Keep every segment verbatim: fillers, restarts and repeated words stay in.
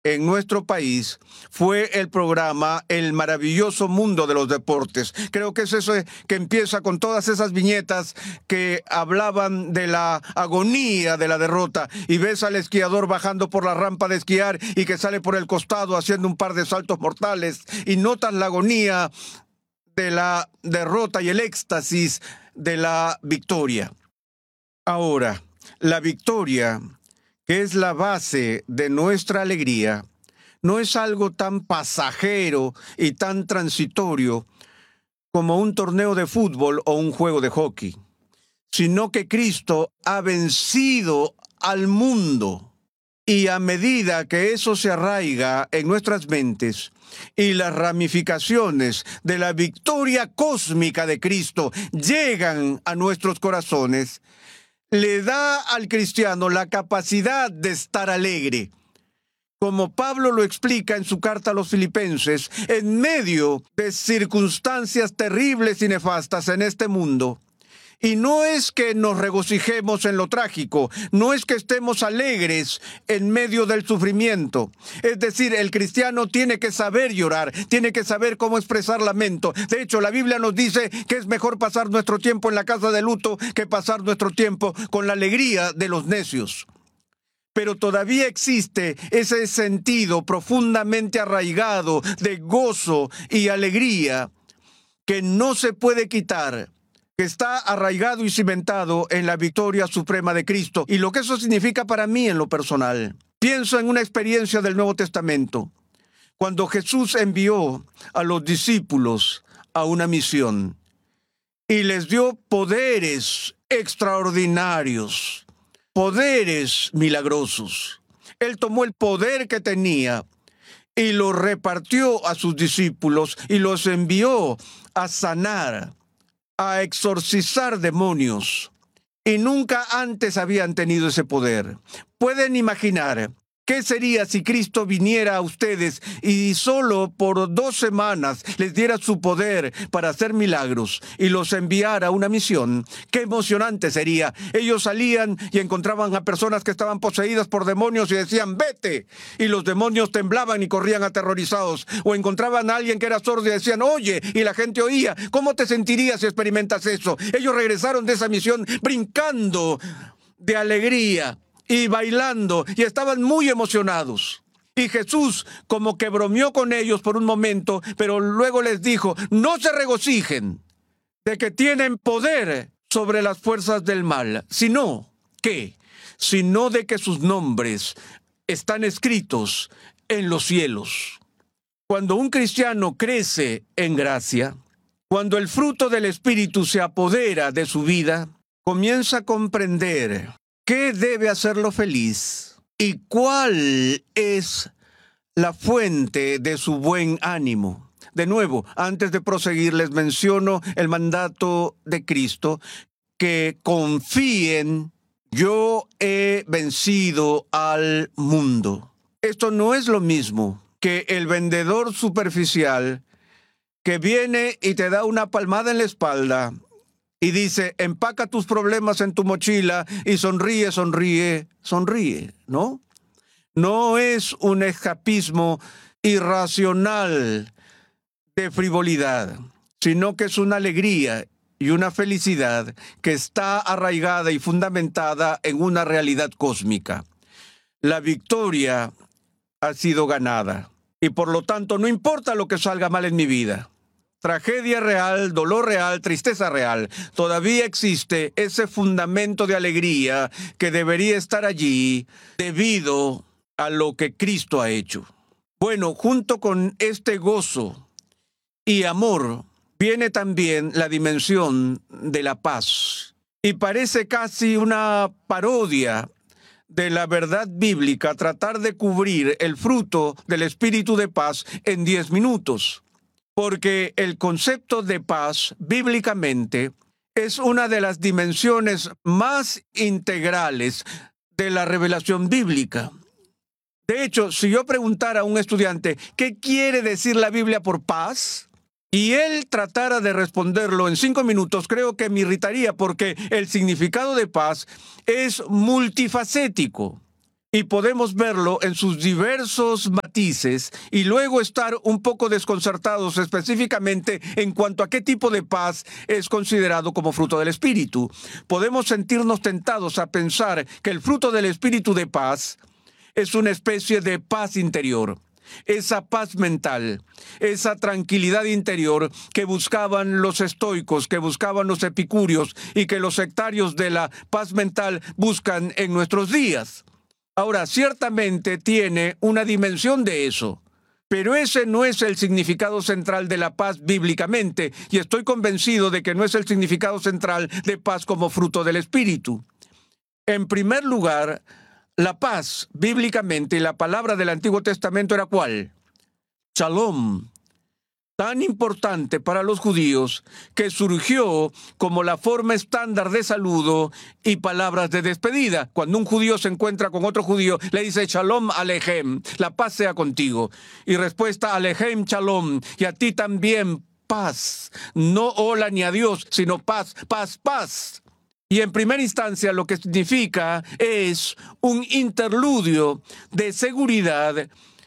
en nuestro país fue el programa El maravilloso mundo de los deportes. Creo que es eso que empieza con todas esas viñetas que hablaban de la agonía de la derrota, y ves al esquiador bajando por la rampa de esquiar y que sale por el costado haciendo un par de saltos mortales, y notas la agonía de la derrota y el éxtasis de la victoria. Ahora, la victoria, que es la base de nuestra alegría, no es algo tan pasajero y tan transitorio como un torneo de fútbol o un juego de hockey, sino que Cristo ha vencido al mundo. Y a medida que eso se arraiga en nuestras mentes y las ramificaciones de la victoria cósmica de Cristo llegan a nuestros corazones, le da al cristiano la capacidad de estar alegre. Como Pablo lo explica en su carta a los Filipenses, en medio de circunstancias terribles y nefastas en este mundo. Y no es que nos regocijemos en lo trágico, no es que estemos alegres en medio del sufrimiento. Es decir, el cristiano tiene que saber llorar, tiene que saber cómo expresar lamento. De hecho, la Biblia nos dice que es mejor pasar nuestro tiempo en la casa de luto que pasar nuestro tiempo con la alegría de los necios. Pero todavía existe ese sentido profundamente arraigado de gozo y alegría que no se puede quitar, que está arraigado y cimentado en la victoria suprema de Cristo, y lo que eso significa para mí en lo personal. Pienso en una experiencia del Nuevo Testamento, cuando Jesús envió a los discípulos a una misión y les dio poderes extraordinarios, poderes milagrosos. Él tomó el poder que tenía y lo repartió a sus discípulos y los envió a sanar, a exorcizar demonios, y nunca antes habían tenido ese poder. Pueden imaginar qué sería si Cristo viniera a ustedes y solo por dos semanas les diera su poder para hacer milagros y los enviara a una misión. Qué emocionante sería. Ellos salían y encontraban a personas que estaban poseídas por demonios y decían, vete, y los demonios temblaban y corrían aterrorizados. O encontraban a alguien que era sordo y decían, oye, y la gente oía. ¿Cómo te sentirías si experimentas eso? Ellos regresaron de esa misión brincando de alegría y bailando, y estaban muy emocionados. Y Jesús como que bromeó con ellos por un momento, pero luego les dijo, no se regocijen de que tienen poder sobre las fuerzas del mal, sino, ¿qué? Sino de que sus nombres están escritos en los cielos. Cuando un cristiano crece en gracia, cuando el fruto del Espíritu se apodera de su vida, comienza a comprender qué debe hacerlo feliz y cuál es la fuente de su buen ánimo. De nuevo, antes de proseguir, les menciono el mandato de Cristo, que confíen, yo he vencido al mundo. Esto no es lo mismo que el vendedor superficial que viene y te da una palmada en la espalda y dice, empaca tus problemas en tu mochila y sonríe, sonríe, sonríe, ¿no? No es un escapismo irracional de frivolidad, sino que es una alegría y una felicidad que está arraigada y fundamentada en una realidad cósmica. La victoria ha sido ganada y por lo tanto no importa lo que salga mal en mi vida. Tragedia real, dolor real, tristeza real. Todavía existe ese fundamento de alegría que debería estar allí debido a lo que Cristo ha hecho. Bueno, junto con este gozo y amor viene también la dimensión de la paz. Y parece casi una parodia de la verdad bíblica tratar de cubrir el fruto del espíritu de paz en diez minutos. Porque el concepto de paz, bíblicamente, es una de las dimensiones más integrales de la revelación bíblica. De hecho, si yo preguntara a un estudiante, ¿qué quiere decir la Biblia por paz? Y él tratara de responderlo en cinco minutos, creo que me irritaría, porque el significado de paz es multifacético. Y podemos verlo en sus diversos matices y luego estar un poco desconcertados específicamente en cuanto a qué tipo de paz es considerado como fruto del Espíritu. Podemos sentirnos tentados a pensar que el fruto del Espíritu de paz es una especie de paz interior. Esa paz mental, esa tranquilidad interior que buscaban los estoicos, que buscaban los epicúreos y que los sectarios de la paz mental buscan en nuestros días. Ahora, ciertamente tiene una dimensión de eso, pero ese no es el significado central de la paz bíblicamente, y estoy convencido de que no es el significado central de paz como fruto del Espíritu. En primer lugar, la paz bíblicamente, y la palabra del Antiguo Testamento era ¿cuál? Shalom. Tan importante para los judíos que surgió como la forma estándar de saludo y palabras de despedida. Cuando un judío se encuentra con otro judío, le dice Shalom Alejem, la paz sea contigo. Y respuesta Alejem Shalom, y a ti también paz. No hola ni adiós, sino paz, paz, paz. Y en primera instancia lo que significa es un interludio de seguridad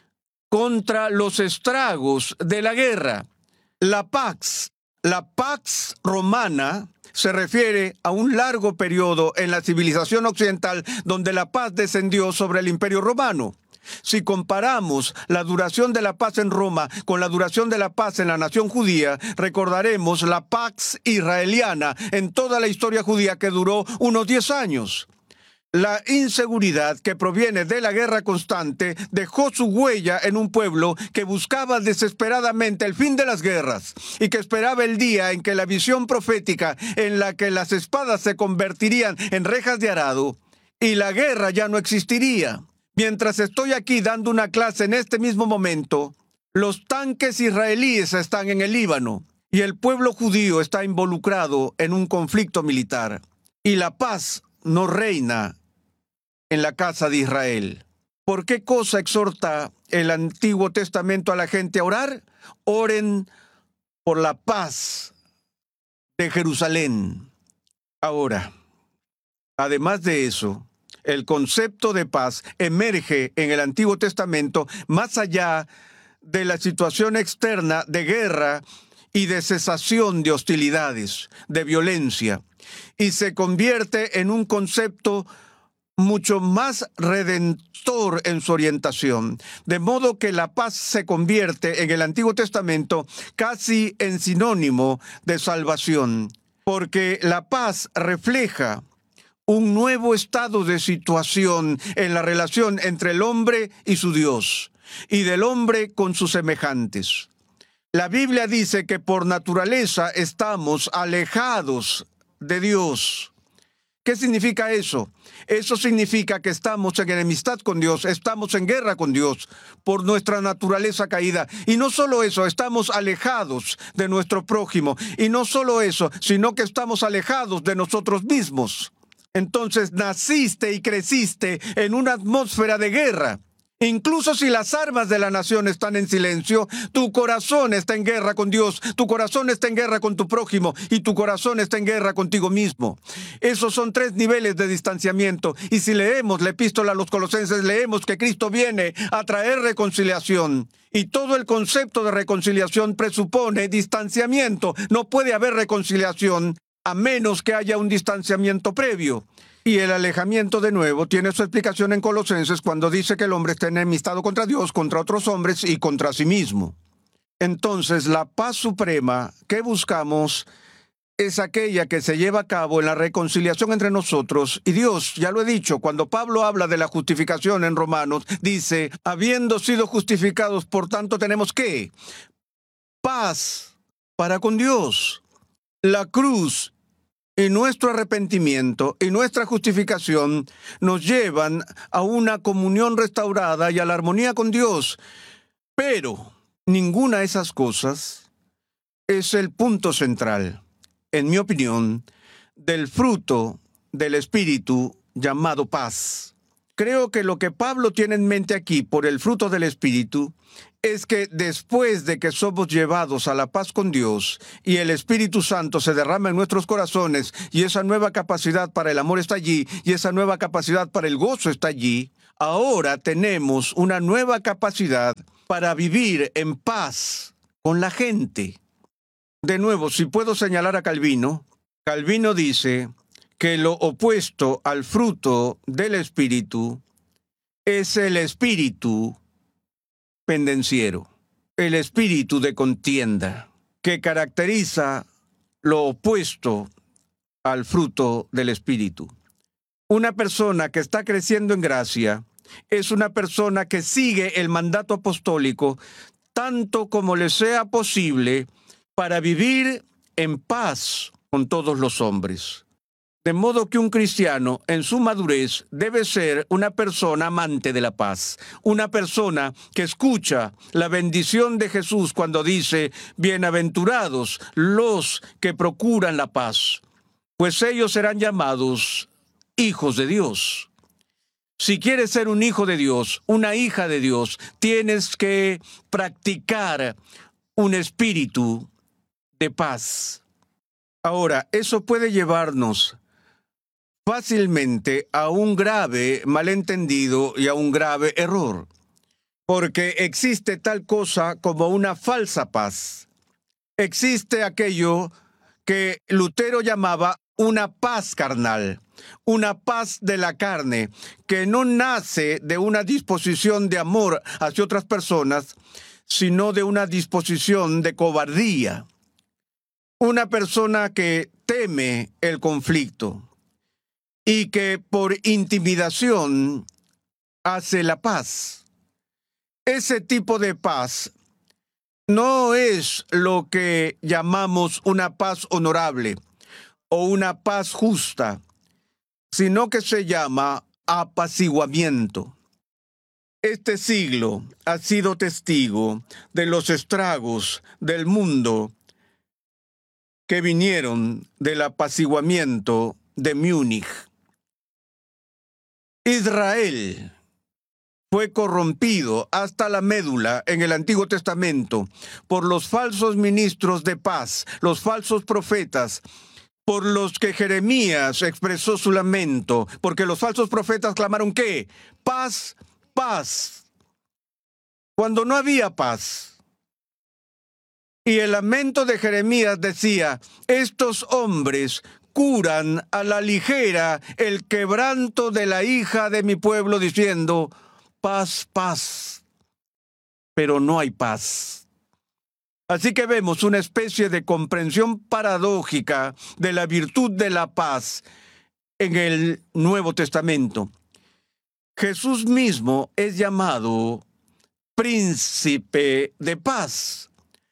contra los estragos de la guerra. La pax, la pax romana se refiere a un largo periodo en la civilización occidental donde la paz descendió sobre el Imperio Romano. Si comparamos la duración de la paz en Roma con la duración de la paz en la nación judía, recordaremos la pax israeliana en toda la historia judía que duró unos diez años. La inseguridad que proviene de la guerra constante dejó su huella en un pueblo que buscaba desesperadamente el fin de las guerras y que esperaba el día en que la visión profética en la que las espadas se convertirían en rejas de arado y la guerra ya no existiría. Mientras estoy aquí dando una clase en este mismo momento, los tanques israelíes están en el Líbano y el pueblo judío está involucrado en un conflicto militar y la paz no reina en la casa de Israel. ¿Por qué cosa exhorta el Antiguo Testamento a la gente a orar? Oren por la paz de Jerusalén. Ahora, además de eso, el concepto de paz emerge en el Antiguo Testamento más allá de la situación externa de guerra y de cesación de hostilidades, de violencia, y se convierte en un concepto mucho más redentor en su orientación, de modo que la paz se convierte en el Antiguo Testamento casi en sinónimo de salvación, porque la paz refleja un nuevo estado de situación en la relación entre el hombre y su Dios, y del hombre con sus semejantes. La Biblia dice que por naturaleza estamos alejados de Dios. ¿Qué significa eso? Eso significa que estamos en enemistad con Dios, estamos en guerra con Dios por nuestra naturaleza caída. Y no solo eso, estamos alejados de nuestro prójimo. Y no solo eso, sino que estamos alejados de nosotros mismos. Entonces naciste y creciste en una atmósfera de guerra. Incluso si las armas de la nación están en silencio, tu corazón está en guerra con Dios, tu corazón está en guerra con tu prójimo y tu corazón está en guerra contigo mismo. Esos son tres niveles de distanciamiento. Y si leemos la epístola a los Colosenses, leemos que Cristo viene a traer reconciliación. Y todo el concepto de reconciliación presupone distanciamiento. No puede haber reconciliación a menos que haya un distanciamiento previo. Y el alejamiento, de nuevo, tiene su explicación en Colosenses cuando dice que el hombre está enemistado contra Dios, contra otros hombres y contra sí mismo. Entonces, la paz suprema que buscamos es aquella que se lleva a cabo en la reconciliación entre nosotros y Dios. Ya lo he dicho, cuando Pablo habla de la justificación en Romanos, dice, habiendo sido justificados, por tanto, tenemos ¿qué? Paz para con Dios. La cruz y nuestro arrepentimiento y nuestra justificación nos llevan a una comunión restaurada y a la armonía con Dios. Pero ninguna de esas cosas es el punto central, en mi opinión, del fruto del Espíritu llamado paz. Creo que lo que Pablo tiene en mente aquí por el fruto del Espíritu es que después de que somos llevados a la paz con Dios y el Espíritu Santo se derrama en nuestros corazones y esa nueva capacidad para el amor está allí y esa nueva capacidad para el gozo está allí, Ahora tenemos una nueva capacidad para vivir en paz con la gente. De nuevo, si puedo señalar a Calvino, Calvino dice que lo opuesto al fruto del espíritu es el espíritu pendenciero, el espíritu de contienda, que caracteriza lo opuesto al fruto del espíritu. Una persona que está creciendo en gracia es una persona que sigue el mandato apostólico tanto como le sea posible para vivir en paz con todos los hombres. De modo que un cristiano en su madurez debe ser una persona amante de la paz, una persona que escucha la bendición de Jesús cuando dice: bienaventurados los que procuran la paz, pues ellos serán llamados hijos de Dios. Si quieres ser un hijo de Dios, una hija de Dios, tienes que practicar un espíritu de paz. Ahora, eso puede llevarnos fácilmente a un grave malentendido y a un grave error, porque existe tal cosa como una falsa paz. Existe aquello que Lutero llamaba una paz carnal, una paz de la carne, que no nace de una disposición de amor hacia otras personas, sino de una disposición de cobardía. Una persona que teme el conflicto y que por intimidación hace la paz. Ese tipo de paz no es lo que llamamos una paz honorable o una paz justa, sino que se llama apaciguamiento. Este siglo ha sido testigo de los estragos del mundo que vinieron del apaciguamiento de Múnich. Israel fue corrompido hasta la médula en el Antiguo Testamento por los falsos ministros de paz, los falsos profetas, por los que Jeremías expresó su lamento, porque los falsos profetas clamaron ¿qué? Paz, paz, cuando no había paz. Y el lamento de Jeremías decía: estos hombres curan a la ligera el quebranto de la hija de mi pueblo, diciendo paz, paz, pero no hay paz. Así que vemos una especie de comprensión paradójica de la virtud de la paz en el Nuevo Testamento. Jesús mismo es llamado príncipe de paz.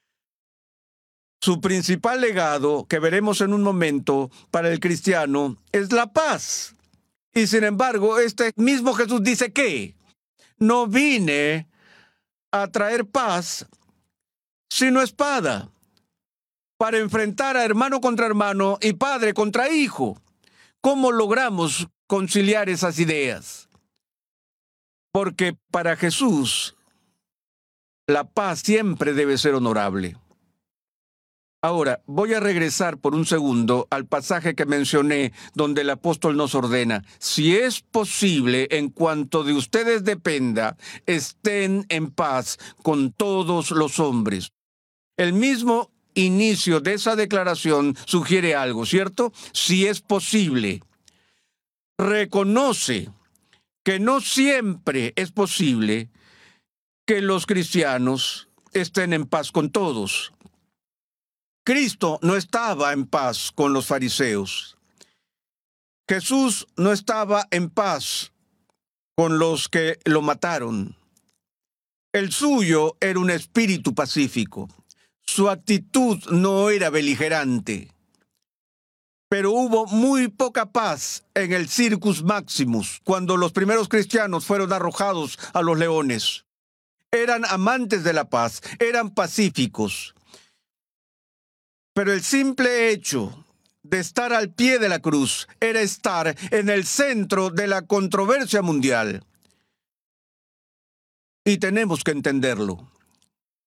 Su principal legado, que veremos en un momento, para el cristiano, es la paz. Y sin embargo, este mismo Jesús dice que no vine a traer paz, sino espada, para enfrentar a hermano contra hermano y padre contra hijo. ¿Cómo logramos conciliar esas ideas? Porque para Jesús, la paz siempre debe ser honorable. Ahora, voy a regresar por un segundo al pasaje que mencioné, donde el apóstol nos ordena: si es posible, en cuanto de ustedes dependa, estén en paz con todos los hombres. El mismo inicio de esa declaración sugiere algo, ¿cierto? Si es posible. Reconoce que no siempre es posible que los cristianos estén en paz con todos. Cristo no estaba en paz con los fariseos. Jesús no estaba en paz con los que lo mataron. El suyo era un espíritu pacífico. Su actitud no era beligerante. Pero hubo muy poca paz en el Circus Maximus cuando los primeros cristianos fueron arrojados a los leones. Eran amantes de la paz, eran pacíficos. Pero el simple hecho de estar al pie de la cruz era estar en el centro de la controversia mundial. Y tenemos que entenderlo.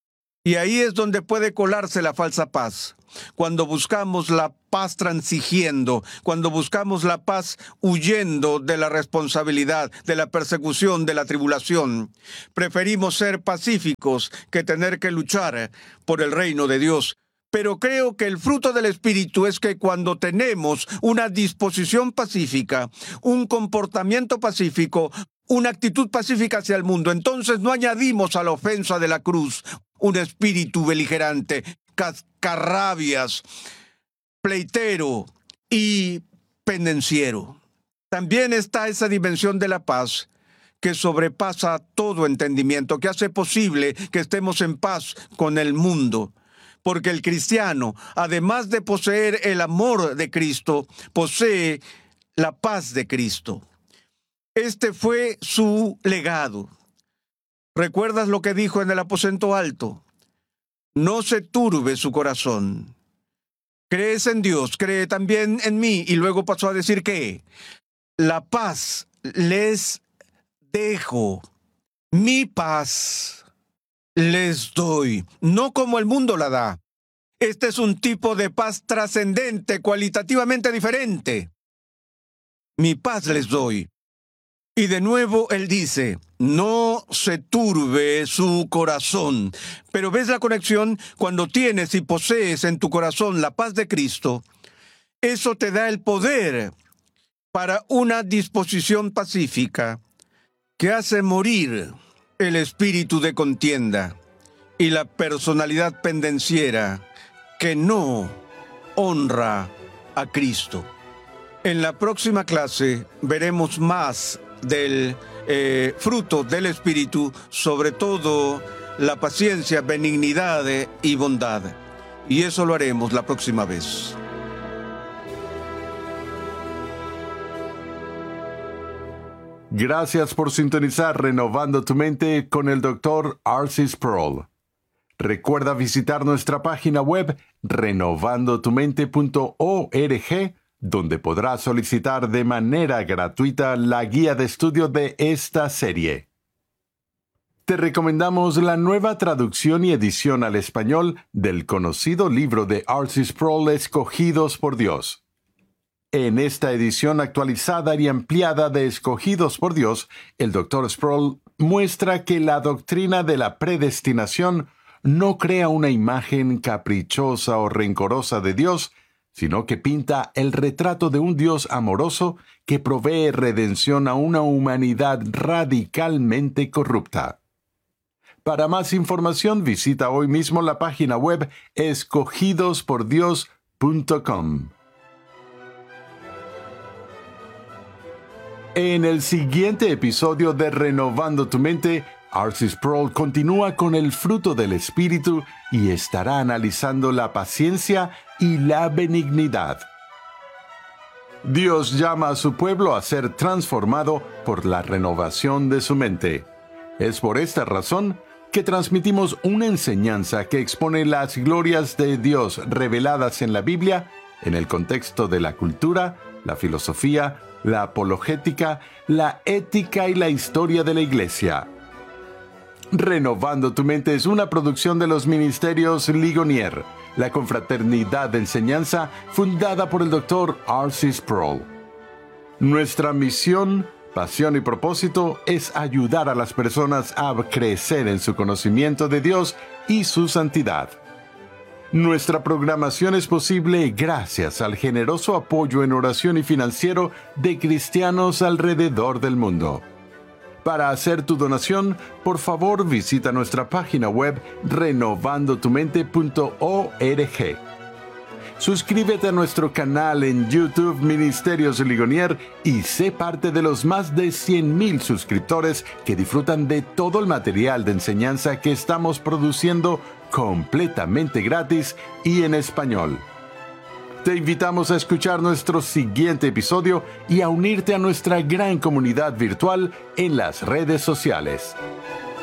Y ahí es donde puede colarse la falsa paz. Cuando buscamos la paz transigiendo, cuando buscamos la paz huyendo de la responsabilidad, de la persecución, de la tribulación. Preferimos ser pacíficos que tener que luchar por el reino de Dios. Pero creo que el fruto del Espíritu es que cuando tenemos una disposición pacífica, un comportamiento pacífico, una actitud pacífica hacia el mundo, entonces no añadimos a la ofensa de la cruz un espíritu beligerante, cascarrabias, pleitero y pendenciero. También está esa dimensión de la paz que sobrepasa todo entendimiento, que hace posible que estemos en paz con el mundo. Porque el cristiano, además de poseer el amor de Cristo, posee la paz de Cristo. Este fue su legado. ¿Recuerdas lo que dijo en el aposento alto? No se turbe su corazón. Crees en Dios, cree también en mí. Y luego pasó a decir que la paz les dejo, mi paz les doy, no como el mundo la da. Este es un tipo de paz trascendente, cualitativamente diferente. Mi paz les doy. Y de nuevo él dice, no se turbe su corazón. Pero ¿ves la conexión? Cuando tienes y posees en tu corazón la paz de Cristo, eso te da el poder para una disposición pacífica que hace morir el espíritu de contienda y la personalidad pendenciera que no honra a Cristo. En la próxima clase veremos más del eh, fruto del Espíritu, sobre todo la paciencia, benignidad y bondad. Y eso lo haremos la próxima vez. Gracias por sintonizar Renovando tu Mente con el doctor R C Sproul. Recuerda visitar nuestra página web renovando tu mente punto org, donde podrás solicitar de manera gratuita la guía de estudio de esta serie. Te recomendamos la nueva traducción y edición al español del conocido libro de R C Sproul, Escogidos por Dios. En esta edición actualizada y ampliada de Escogidos por Dios, el doctor Sproul muestra que la doctrina de la predestinación no crea una imagen caprichosa o rencorosa de Dios, sino que pinta el retrato de un Dios amoroso que provee redención a una humanidad radicalmente corrupta. Para más información, visita hoy mismo la página web escogidos por dios punto com. En el siguiente episodio de Renovando tu Mente, R C Sproul continúa con el fruto del Espíritu y estará analizando la paciencia y la benignidad. Dios llama a su pueblo a ser transformado por la renovación de su mente. Es por esta razón que transmitimos una enseñanza que expone las glorias de Dios reveladas en la Biblia, en el contexto de la cultura, la filosofía, la apologética, la ética y la historia de la Iglesia. Renovando tu Mente es una producción de los Ministerios Ligonier, la confraternidad de enseñanza fundada por el doctor R C Sproul. Nuestra misión, pasión y propósito es ayudar a las personas a crecer en su conocimiento de Dios y su santidad. Nuestra programación es posible gracias al generoso apoyo en oración y financiero de cristianos alrededor del mundo. Para hacer tu donación, por favor visita nuestra página web renovando tu mente punto org. Suscríbete a nuestro canal en YouTube Ministerios Ligonier y sé parte de los más de cien mil suscriptores que disfrutan de todo el material de enseñanza que estamos produciendo completamente gratis y en español. Te invitamos a escuchar nuestro siguiente episodio y a unirte a nuestra gran comunidad virtual en las redes sociales.